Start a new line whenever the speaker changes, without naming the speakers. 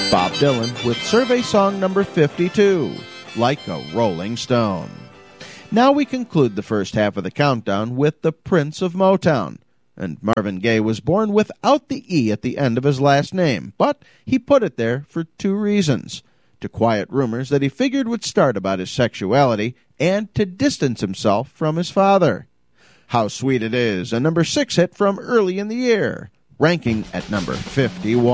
Bob Dylan with survey song number 52, Like a Rolling Stone. Now we conclude the first half of the countdown with the Prince of Motown. And Marvin Gaye was born without the E at the end of his last name, but he put it there for two reasons: to quiet rumors that he figured would start about his sexuality, and to distance himself from his father. How Sweet It Is, a number 6 hit from early in the year, ranking at number 51.